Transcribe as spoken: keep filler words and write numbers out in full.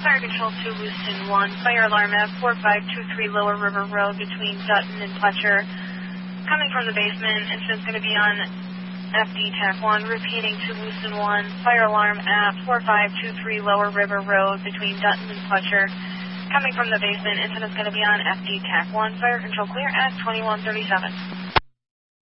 Fire Control to Houston one. Fire alarm at four five two three Lower River Road between Dutton and Fletcher. Coming from the basement, incident's going to be on F D T A C one. Repeating to Houston one. Fire alarm at four five two three Lower River Road between Dutton and Fletcher. Coming from the basement, incident's going to be on F D T A C one. Fire Control clear at twenty-one thirty-seven.